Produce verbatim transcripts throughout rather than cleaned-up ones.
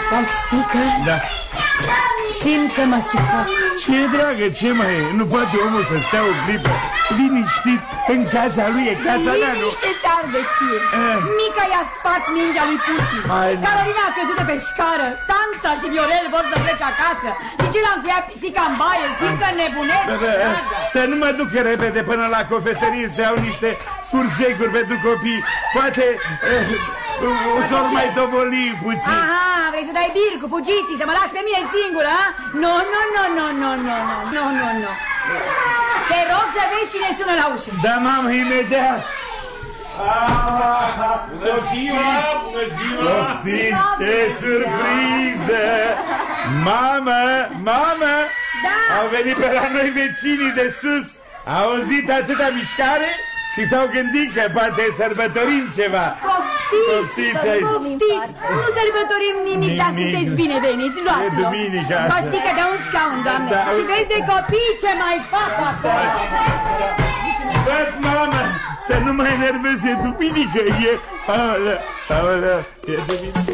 Costică? Da. Simt că mă sufoc. Ce dragă, ce mai e? Nu poate omul să stea o clipă liniștit în casa lui, e casa mea, nu? Liniște-ți arde ție. Eh. Mica i-a spart mingea lui Pusi. Hai, Carolina a căzut de pe scară. Tanța și Viorel vor să plece acasă. Vigila încuia pisica în baie. Simt că nebunesc. Da, da, să nu mă duc repede până la cofetărie să iau niște fursecuri pentru copii. Poate uh, ușor mai doboli puțin. Aha, vrei să dai bir cu fugiții, să mă lași pe mine singură, a? Nu, nu, nu, nu, nu, nu, nu, nu, nu. Te rog să vezi cine sună la ușă. Da, mamă, imediat. Bună ziua, bună ziua. Poftiți, ce surpriză. Mamă, mamă. Da. Au venit pe la noi vecinii de sus. Au auzit atâta mișcare și s-au gândit că poate sărbătorim ceva. Poftiți, Poftiți aici. poftiți. Nu sărbătorim nimic, dar Nimic. sunteți bineveniți. Luați-l. E duminica asta. Costică, de un scaun, doamne. Da. Și vezi de copii ce mai fac acolo. Văd, mamă, să nu mă enervez, e duminică, e... Aolea, aolea, e duminică.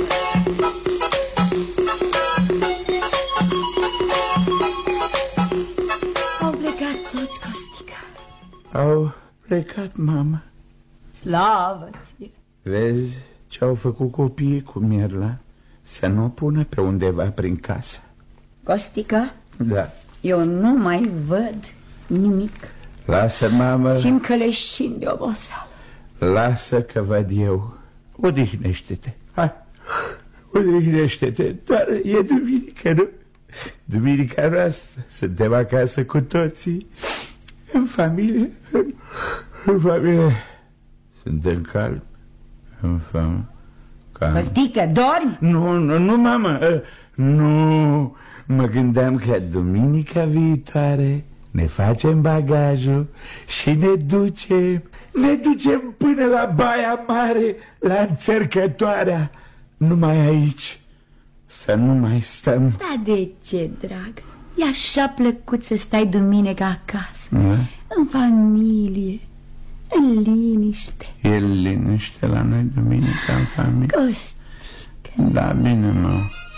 Au plecat toți, Costică. Au plecat, mamă. Slavă ție. Vezi ce-au făcut copiii cu Mirla? Să nu o pună pe undeva prin casă. Costică, Da. eu nu mai văd nimic. Lasă, mamă. Simt că leșin de oboseală. Lasă că văd eu. Odihnește-te. Hai, odihnește-te. Doar e duminică, nu? Duminica noastră. Suntem acasă cu toții. În familie. În familie. Suntem calmi. În familie. Calm. Costică, dormi? Nu, nu, nu, mamă. Nu. Mă gândeam că duminica viitoare ne facem bagajul și ne ducem, ne ducem până la Baia Mare, la Înțărcătoarea, numai aici, să nu mai stăm. Da, de ce, drag? E așa plăcut să stai duminica acasă, Da? în familie, în liniște. E liniște la noi duminica în familie. Costică. Da, bine, mă.